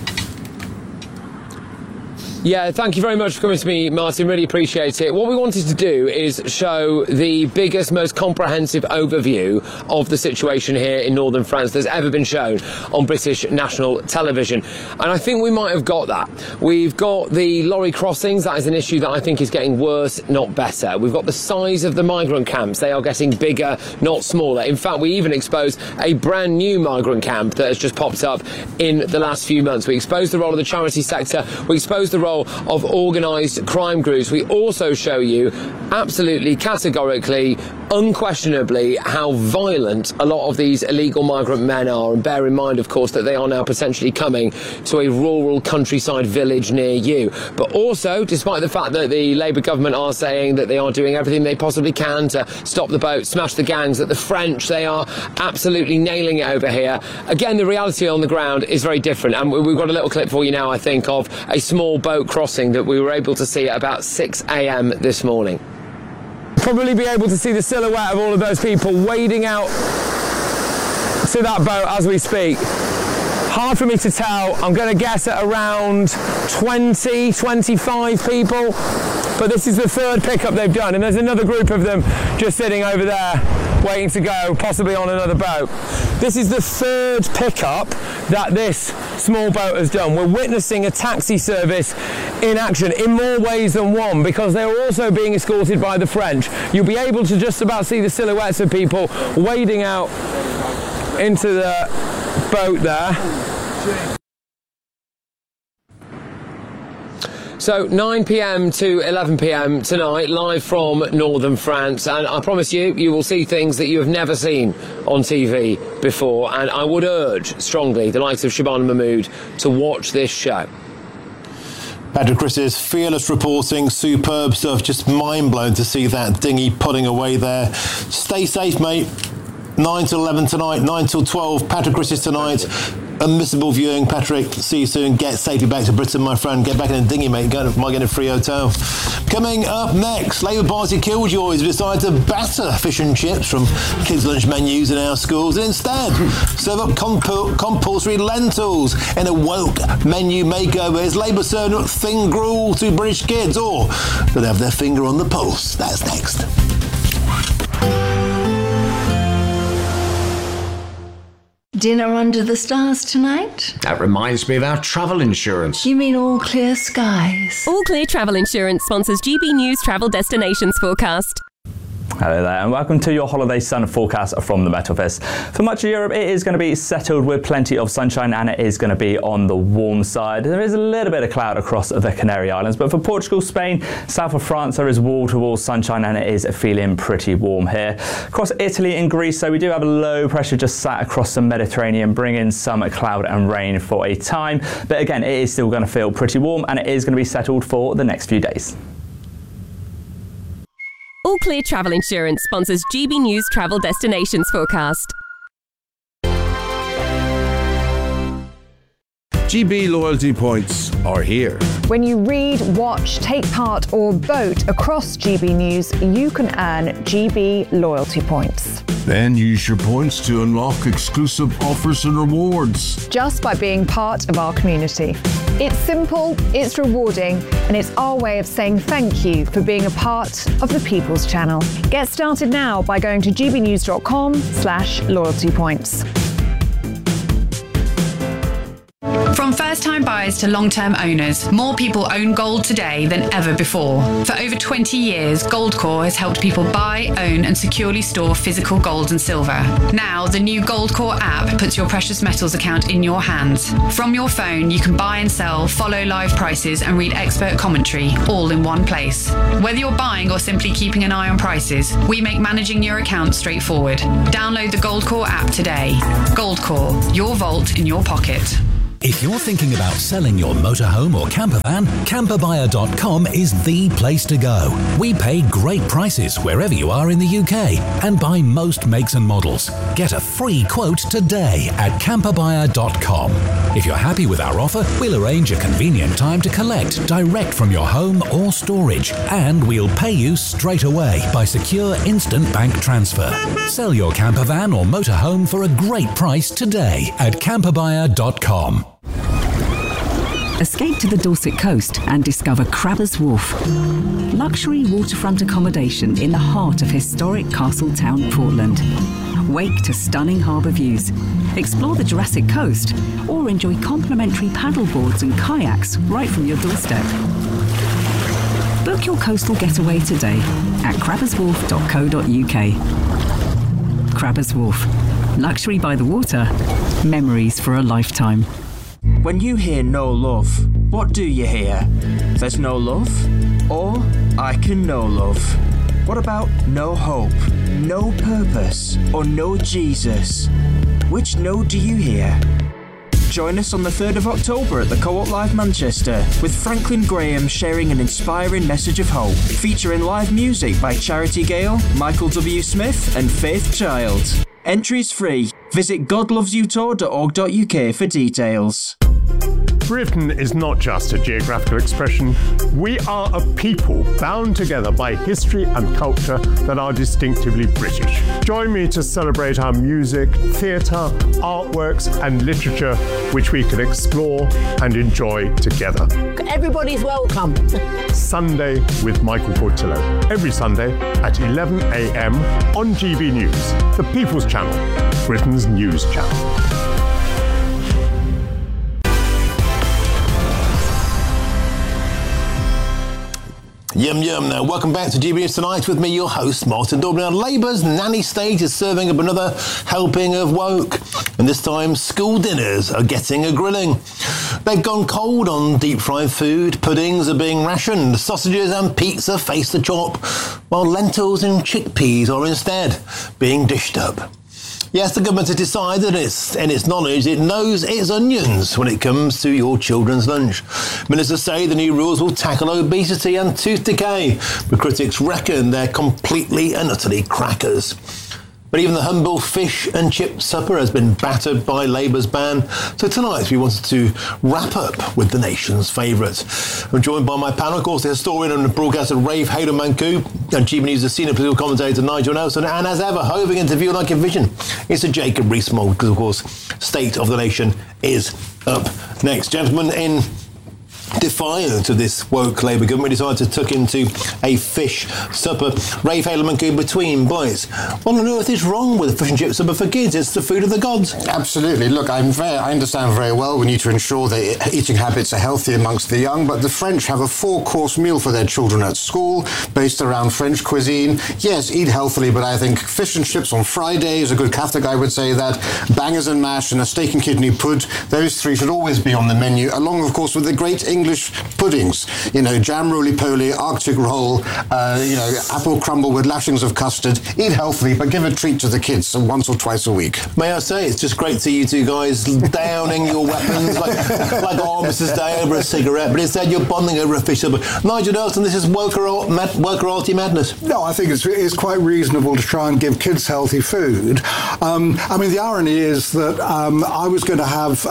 Yeah, thank you very much for coming to me, Martin. Really appreciate it. What we wanted to do is show the biggest, most comprehensive overview of the situation here in northern France that's ever been shown on British national television. And I think we might have got that. We've got the lorry crossings. That is an issue that I think is getting worse, not better. We've got the size of the migrant camps. They are getting bigger, not smaller. In fact, we even exposed a brand new migrant camp that has just popped up in the last few months. We exposed the role of the charity sector. We exposed the role of organised crime groups. We also show you absolutely categorically, unquestionably, how violent a lot of these illegal migrant men are, and bear in mind, of course, that they are now potentially coming to a rural countryside village near you. But also, despite the fact that the Labour government are saying that they are doing everything they possibly can to stop the boat, smash the gangs, that the French, they are absolutely nailing it over here. Again, the reality on the ground is very different, and we've got a little clip for you now, I think, of a small boat crossing that we were able to see at about 6 a.m. this morning. Probably be able to see the silhouette of all of those people wading out to that boat as we speak. Hard for me to tell. I'm going to guess at around 20, 25 people. But this is the third pickup they've done, and there's another group of them just sitting over there waiting to go, possibly on another boat. This is the third pickup that this small boat has done. We're witnessing a taxi service in action in more ways than one, because they're also being escorted by the French. You'll be able to just about see the silhouettes of people wading out into the boat there. So 9 p.m. to 11 p.m. tonight, live from northern France, and I promise you, you will see things that you have never seen on TV before, and I would urge strongly the likes of Shabana Mahmood to watch this show. Patrick Christys, fearless reporting, superb stuff, just mind-blown to see that dinghy putting away there. Stay safe, mate. 9 till 11 tonight, 9 till 12, Patrick Christys tonight. Unmissable viewing. Patrick, see you soon. Get safely back to Britain, my friend. Get back in a dinghy, mate. Might get a free hotel. Coming up next, Labour Party killjoys decide to batter fish and chips from kids' lunch menus in our schools and instead serve up compulsory lentils in a woke menu makeover. Is Labour serving up thin gruel to British kids, or do they have their finger on the pulse? That's next. Dinner under the stars tonight? That reminds me of our travel insurance. You mean All Clear Skies? All Clear Travel Insurance sponsors GB News Travel Destinations Forecast. Hello there and welcome to your holiday sun forecast from the Met Office. For much of Europe it is going to be settled with plenty of sunshine and it is going to be on the warm side. There is a little bit of cloud across the Canary Islands, but for Portugal, Spain, south of France there is wall-to-wall sunshine and it is feeling pretty warm here. Across Italy and Greece, so we do have a low pressure just sat across the Mediterranean, bringing some cloud and rain for a time, but again it is still going to feel pretty warm and it is going to be settled for the next few days. All Clear Travel Insurance sponsors GB News Travel Destinations Forecast. GB loyalty points are here. When you read, watch, take part or vote across GB News, you can earn GB loyalty points. Then use your points to unlock exclusive offers and rewards. Just by being part of our community. It's simple, it's rewarding, and it's our way of saying thank you for being a part of the People's Channel. Get started now by going to gbnews.com/loyalty points. From first-time buyers to long-term owners, more people own gold today than ever before. For over 20 years, Goldcore has helped people buy, own and securely store physical gold and silver. Now, the new Goldcore app puts your precious metals account in your hands. From your phone, you can buy and sell, follow live prices and read expert commentary, all in one place. Whether you're buying or simply keeping an eye on prices, we make managing your account straightforward. Download the Goldcore app today. Goldcore, your vault in your pocket. If you're thinking about selling your motorhome or camper van, camperbuyer.com is the place to go. We pay great prices wherever you are in the UK and buy most makes and models. Get a free quote today at camperbuyer.com. If you're happy with our offer, we'll arrange a convenient time to collect direct from your home or storage, and we'll pay you straight away by secure instant bank transfer. Sell your camper van or motorhome for a great price today at camperbuyer.com. Escape to the Dorset coast and discover Crabbers Wharf. Luxury waterfront accommodation in the heart of historic Castletown, Portland. Wake to stunning harbour views. Explore the Jurassic Coast or enjoy complimentary paddleboards and kayaks right from your doorstep. Book your coastal getaway today at crabberswharf.co.uk. Crabbers Wharf. Luxury by the water. Memories for a lifetime. When you hear no love, what do you hear? There's no love? Or I can know love. What about no hope, no purpose, or no Jesus? Which no do you hear? Join us on the 3rd of October at the Co-op Live Manchester with Franklin Graham sharing an inspiring message of hope, featuring live music by Charity Gale, Michael W. Smith and Faith Child. Entries free. Visit godlovesyoutour.org.uk for details. Britain is not just a geographical expression. We are a people bound together by history and culture that are distinctively British. Join me to celebrate our music, theatre, artworks and literature which we can explore and enjoy together. Everybody's welcome. Sunday with Michael Portillo. Every Sunday at 11 a.m. on GB News, the People's Channel, Britain's news channel. Yum yum. Now, welcome back to GB News Tonight with me, your host, Martin Daubney. Now, Labour's nanny state is serving up another helping of woke, and this time school dinners are getting a grilling. They've gone cold on deep-fried food, puddings are being rationed, sausages and pizza face the chop, while lentils and chickpeas are instead being dished up. Yes, the government has decided in its knowledge it knows its onions when it comes to your children's lunch. Ministers say the new rules will tackle obesity and tooth decay, but critics reckon they're completely and utterly crackers. But even the humble fish and chip supper has been battered by Labour's ban. So tonight we wanted to wrap up with the nation's favourite. I'm joined by my panel, of course, the historian and broadcaster Rafe Hayden-Mancoop, and GB News' senior political commentator Nigel Nelson, and as ever, hoving into view like a vision, it's Sir Jacob Rees-Mogg, because of course, State of the Nation is up next. Gentlemen, in defiant of this woke Labour government, decided to tuck into a fish supper. Rafe Hayleman between bites. What on earth is wrong with a fish and chip supper for kids? It's the food of the gods. Absolutely. Look, I understand very well we need to ensure that eating habits are healthy amongst the young, but the French have a 4-course meal for their children at school based around French cuisine. Yes, eat healthily, but I think fish and chips on Fridays, a good Catholic I would say that, bangers and mash and a steak and kidney pud, those three should always be on the menu, along of course with the great English puddings, jam roly-poly, Arctic roll, apple crumble with lashings of custard. Eat healthily, but give a treat to the kids once or twice a week. May I say, it's just great to see you two guys downing your weapons like Armistice Day over a cigarette, but instead you're bonding over a fish supper. Nigel Dalton, this is wokeralty madness. No, I think it's quite reasonable to try and give kids healthy food. The irony is that I was going to have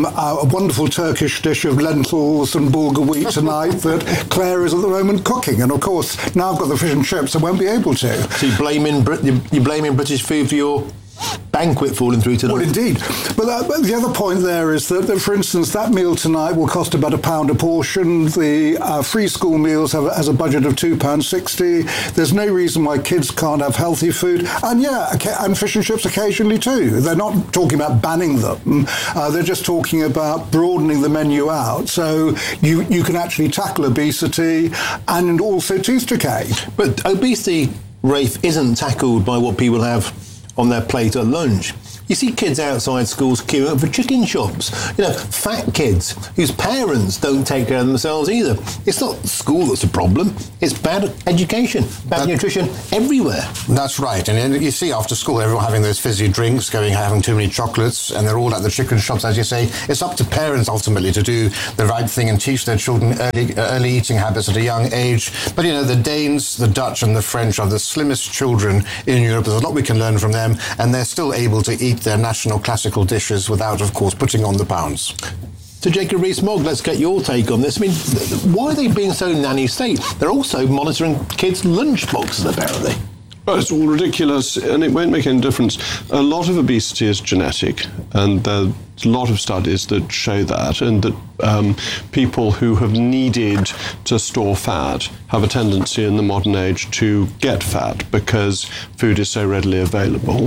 a wonderful Turkish dish of lentils and bulgur wheat tonight that Claire is at the moment cooking, and of course now I've got the fish and chips, I won't be able to. So you're blaming British food for your banquet falling through tonight? Well, indeed. But the other point there is that, for instance, that meal tonight will cost about £1 a portion. The free school meals has a budget of £2.60. There's no reason why kids can't have healthy food. And fish and chips occasionally too. They're not talking about banning them. They're just talking about broadening the menu out. So you can actually tackle obesity and also tooth decay. But obesity, Rafe, isn't tackled by what people have on their plate at lunch. You see kids outside schools queuing up for chicken shops. Fat kids whose parents don't take care of themselves either. It's not school that's a problem. It's bad education, bad nutrition everywhere. That's right. And you see after school everyone having those fizzy drinks, having too many chocolates, and they're all at the chicken shops, as you say. It's up to parents ultimately to do the right thing and teach their children early eating habits at a young age. But the Danes, the Dutch and the French are the slimmest children in Europe. There's a lot we can learn from them, and they're still able to eat their national classical dishes without, of course, putting on the pounds. So Jacob Rees-Mogg, let's get your take on this. Why are they being so nanny state? They're also monitoring kids' lunch boxes, apparently. Well, it's all ridiculous, and it won't make any difference. A lot of obesity is genetic, and there's a lot of studies that show that, and that people who have needed to store fat have a tendency in the modern age to get fat because food is so readily available.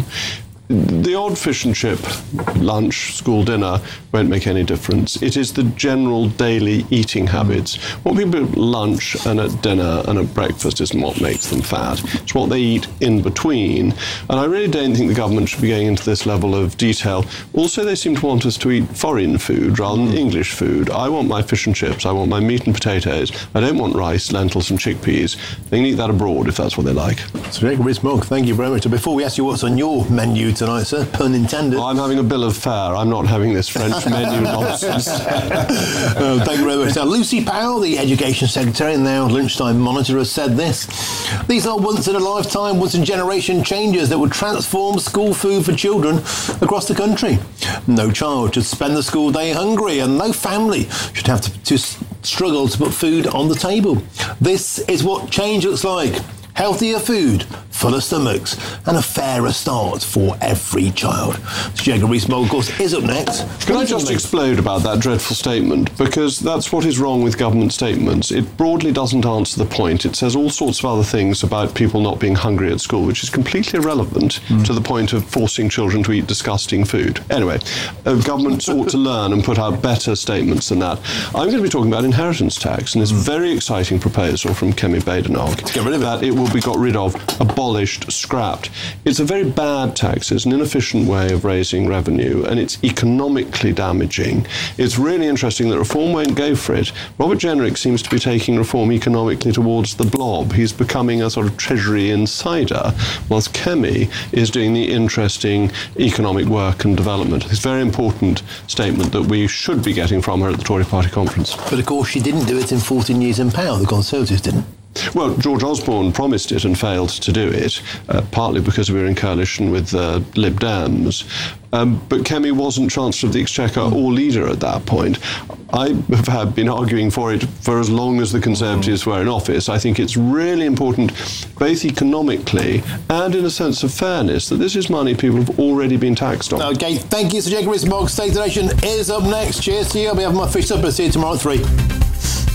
The odd fish and chip lunch, school dinner, won't make any difference. It is the general daily eating habits. What people do at lunch and at dinner and at breakfast isn't what makes them fat. It's what they eat in between. And I really don't think the government should be going into this level of detail. Also, they seem to want us to eat foreign food rather than English food. I want my fish and chips. I want my meat and potatoes. I don't want rice, lentils and chickpeas. They can eat that abroad if that's what they like. So, Jacob Rees-Mogg, thank you very much. Before we ask you what's on your menu tonight, sir, pun intended. I'm having a bill of fare. I'm not having this French menu nonsense. Thank you very much. Now, Lucy Powell, the Education Secretary and now Lunchtime Monitor, has said this. These are once-in-a-lifetime, once-in-a-generation changes that will transform school food for children across the country. No child should spend the school day hungry, and no family should have to struggle to put food on the table. This is what change looks like. Healthier food, fuller stomachs, and a fairer start for every child. So Jacob Rees-Mogg, of course, is up next. Can I just explode about that dreadful statement? Because that's what is wrong with government statements. It broadly doesn't answer the point. It says all sorts of other things about people not being hungry at school, which is completely irrelevant to the point of forcing children to eat disgusting food. Anyway, governments ought to learn and put out better statements than that. I'm going to be talking about inheritance tax and this very exciting proposal from Kemi Badenoch that it will be got rid of, abolished, scrapped. It's a very bad tax. It's an inefficient way of raising revenue, and it's economically damaging. It's really interesting that Reform won't go for it. Robert Jenrick seems to be taking Reform economically towards the blob. He's becoming a sort of Treasury insider, whilst Kemi is doing the interesting economic work and development. It's a very important statement that we should be getting from her at the Tory party conference. But of course she didn't do it in 14 years in power. The Conservatives didn't. Well, George Osborne promised it and failed to do it, partly because we were in coalition with Lib Dems. But Kemi wasn't Chancellor of the Exchequer or leader at that point. I have been arguing for it for as long as the Conservatives were in office. I think it's really important, both economically and in a sense of fairness, that this is money people have already been taxed on. Okay, thank you, Sir Jacob Rees-Mogg. State of the Nation is up next. Cheers to you. I'll be having my fish supper. See you tomorrow at 3.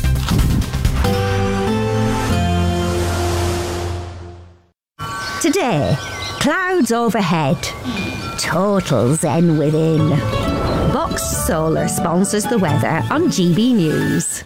Today, clouds overhead, total zen within. Box Solar sponsors the weather on GB News.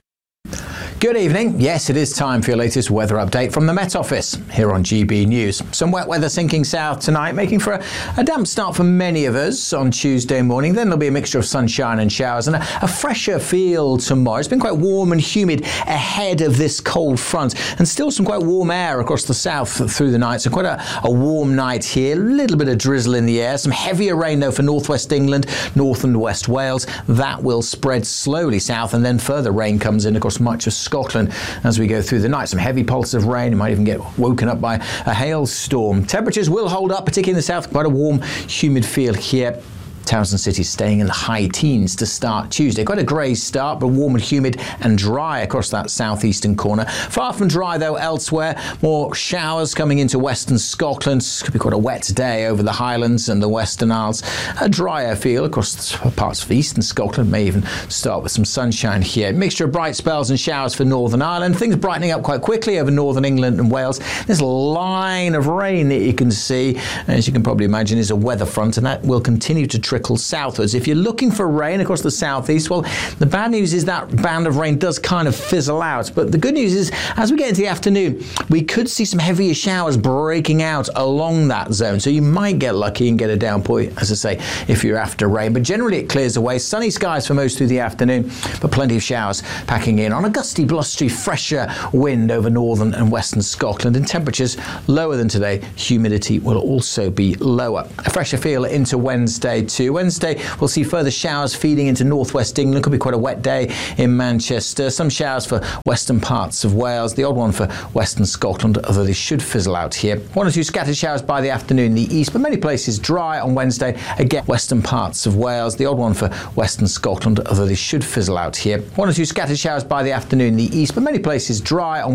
Good evening. Yes, it is time for your latest weather update from the Met Office here on GB News. Some wet weather sinking south tonight, making for a damp start for many of us on Tuesday morning. Then there'll be a mixture of sunshine and showers and a fresher feel tomorrow. It's been quite warm and humid ahead of this cold front, and still some quite warm air across the south through the night. So quite a warm night here. A little bit of drizzle in the air. Some heavier rain though for northwest England, north and west Wales. That will spread slowly south, and then further rain comes in across much of Scotland as we go through the night. Some heavy pulses of rain. You might even get woken up by a hailstorm. Temperatures will hold up, particularly in the south. Quite a warm, humid feel here. Towns and cities staying in the high teens to start Tuesday. Quite a grey start, but warm and humid and dry across that southeastern corner. Far from dry though elsewhere. More showers coming into western Scotland. Could be quite a wet day over the Highlands and the Western Isles. A drier feel across parts of eastern Scotland. May even start with some sunshine here. Mixture of bright spells and showers for Northern Ireland. Things brightening up quite quickly over northern England and Wales. This line of rain that you can see, as you can probably imagine, is a weather front, and that will continue to trickle southwards. If you're looking for rain across the southeast, well, the bad news is that band of rain does kind of fizzle out. But the good news is, as we get into the afternoon, we could see some heavier showers breaking out along that zone. So you might get lucky and get a downpour, as I say, if you're after rain. But generally it clears away. Sunny skies for most through the afternoon, but plenty of showers packing in on a gusty, blustery, fresher wind over northern and western Scotland. And temperatures lower than today. Humidity will also be lower. A fresher feel into Wednesday too. Wednesday, we'll see further showers feeding into northwest England. Could be quite a wet day in Manchester. Some showers for western parts of Wales. The odd one for western Scotland, although they should fizzle out here. One or two scattered showers by the afternoon in the east, but many places dry on Wednesday. Again, western parts of Wales. The odd one for western Scotland, although they should fizzle out here. One or two scattered showers by the afternoon in the east, but many places dry on